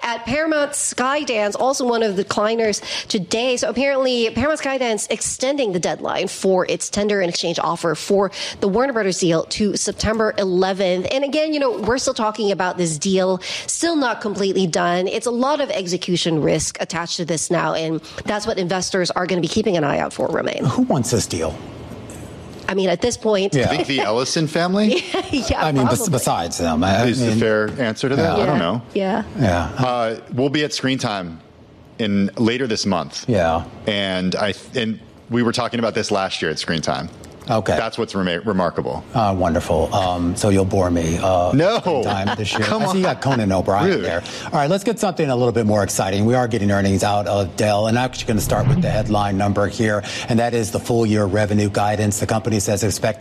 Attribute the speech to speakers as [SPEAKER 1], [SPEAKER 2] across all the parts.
[SPEAKER 1] at Paramount Skydance, also one of the decliners today. So apparently Paramount Skydance extending the deadline for its tender and exchange offer for the Warner Brothers deal to September 11th. And again, we're still talking about this deal, still not completely done. It's a lot of execution risk attached to this now, and that's what investors are going to be keeping an eye out for, Romain.
[SPEAKER 2] Who wants this deal?
[SPEAKER 1] I mean, at this point...
[SPEAKER 3] Yeah. I think the Ellison family?
[SPEAKER 1] Yeah,
[SPEAKER 2] I mean, besides them.
[SPEAKER 3] Is the fair answer to that?
[SPEAKER 1] Yeah.
[SPEAKER 3] I don't know.
[SPEAKER 1] Yeah.
[SPEAKER 3] We'll be at Screen Time later this month.
[SPEAKER 2] Yeah.
[SPEAKER 3] And we were talking about this last year at Screen Time.
[SPEAKER 2] Okay.
[SPEAKER 3] That's what's remarkable.
[SPEAKER 2] Wonderful. So you'll bore me.
[SPEAKER 3] No.
[SPEAKER 2] Time this year.
[SPEAKER 3] Come
[SPEAKER 2] I see you got Conan O'Brien
[SPEAKER 3] Rude.
[SPEAKER 2] there. All right, let's get something a little bit more exciting. We are getting earnings out of Dell, and I'm actually going to start with the headline number here, and that is the full-year revenue guidance. The company says expect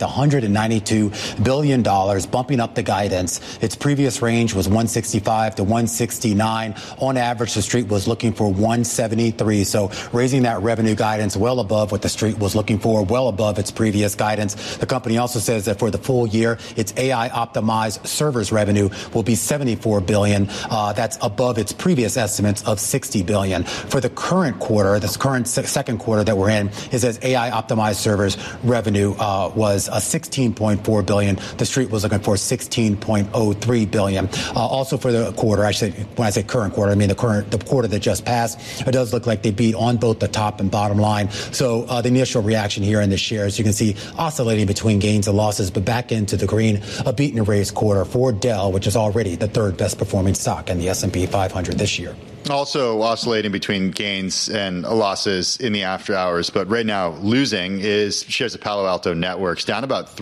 [SPEAKER 2] $192 billion, bumping up the guidance. Its previous range was 165 to 169. On average, the street was looking for 173. So raising that revenue guidance well above what the street was looking for, well above its previous guidance. The company also says that for the full year, its AI-optimized servers revenue will be $74 billion. That's above its previous estimates of $60 billion. For the current quarter, this current second quarter that we're in, it says AI-optimized servers revenue was $16.4 billion. The street was looking for $16.03 billion. Also for the quarter, actually, when I say current quarter, I mean the quarter that just passed, it does look like they beat on both the top and bottom line. So the initial reaction here in the shares, you can see oscillating between gains and losses, but back into the green, a beat and raise quarter for Dell, which is already the third best performing stock in the S&P 500 this year.
[SPEAKER 3] Also oscillating between gains and losses in the after hours, but right now losing is shares of Palo Alto Networks, down about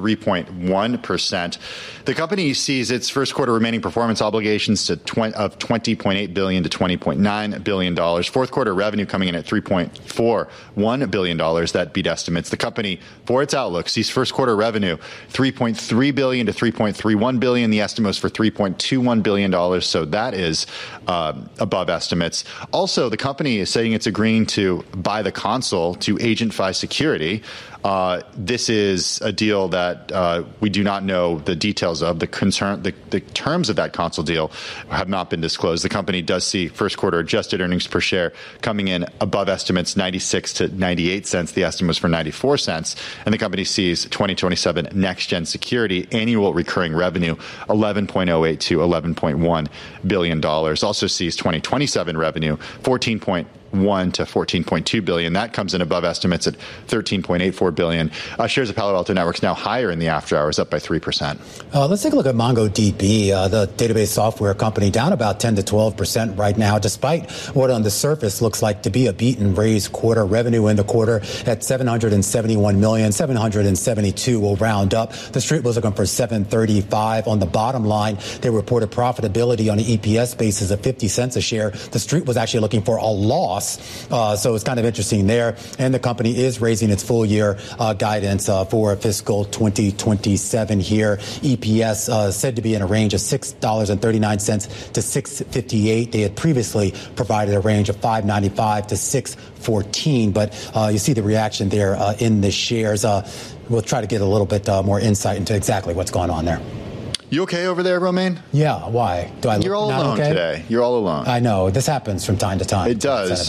[SPEAKER 3] 3.1%. The company sees its first quarter remaining performance obligations of $20.8 billion to $20.9 billion. Fourth quarter revenue coming in at $3.41 billion. That beat estimates. The company, for its outlook, sees first quarter revenue $3.3 billion to $3.31 billion. The estimate was for $3.21 billion. So that is above estimates. Also, the company is saying it's agreeing to buy the console to AgentFi Security. This is a deal that we do not know the details of. The terms of that console deal have not been disclosed. The company does see first quarter adjusted earnings per share coming in above estimates, 96 to 98 cents. The estimate was for 94 cents. And the company sees 2027 next-gen security annual recurring revenue, $11.08 to $11.1 billion. Also sees 2027 revenue, $14.1 to $14.2 billion. That comes in above estimates at $13.84 billion. Shares of Palo Alto Networks now higher in the after hours, up by 3%.
[SPEAKER 2] Let's take a look at MongoDB, the database software company, down about 10 to 12% right now, despite what on the surface looks like to be a beat and raise quarter. Revenue in the quarter at $771 million, $772 will round up. The street was looking for $735. On the bottom line, they reported profitability on an EPS basis of 50 cents a share. The street was actually looking for a loss. So it's kind of interesting there. And the company is raising its full year guidance for fiscal 2027 here. EPS said to be in a range of $6.39 to $6.58. They had previously provided a range of $5.95 to $6.14. But you see the reaction there in the shares. We'll try to get a little bit more insight into exactly what's going on there.
[SPEAKER 3] You okay over there, Romain?
[SPEAKER 2] Yeah, why?
[SPEAKER 3] You're all alone today. You're all alone.
[SPEAKER 2] I know. This happens from time to time.
[SPEAKER 3] It does.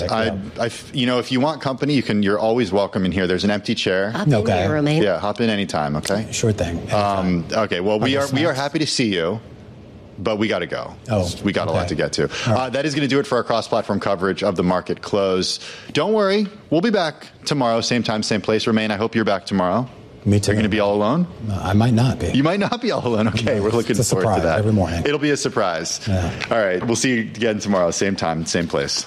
[SPEAKER 3] If you want company, you're always welcome in here. There's an empty chair.
[SPEAKER 1] Hop in here, Romain.
[SPEAKER 3] Yeah, hop in anytime, okay?
[SPEAKER 2] Sure thing.
[SPEAKER 3] Okay, well, we are happy to see you. But we got to go. We got a lot to get to. Right. That is going to do it for our cross-platform coverage of the market close. Don't worry. We'll be back tomorrow, same time, same place. Romain, I hope you're back tomorrow.
[SPEAKER 2] Me too.
[SPEAKER 3] You're going to be all alone?
[SPEAKER 2] I might not be.
[SPEAKER 3] You might not be all alone. Okay, we're looking forward to that.
[SPEAKER 2] Every morning.
[SPEAKER 3] It'll be a surprise. Yeah. All right, we'll see you again tomorrow, same time, same place.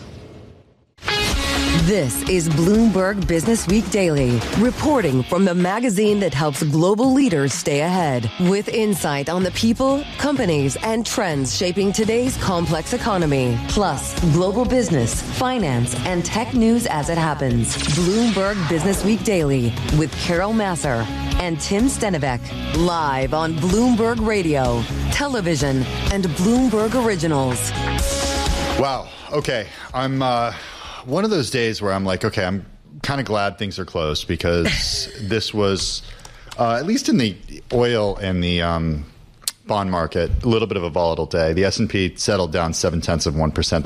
[SPEAKER 4] This is Bloomberg Business Week Daily, reporting from the magazine that helps global leaders stay ahead, with insight on the people, companies, and trends shaping today's complex economy, plus global business, finance, and tech news as it happens. Bloomberg Business Week Daily with Carol Massar and Tim Stenivek, live on Bloomberg Radio, television, and Bloomberg Originals.
[SPEAKER 3] Wow. Okay. I'm one of those days where I'm like, okay, I'm kind of glad things are closed, because this was, at least in the oil and the bond market, a little bit of a volatile day. The S&P settled down 0.7%.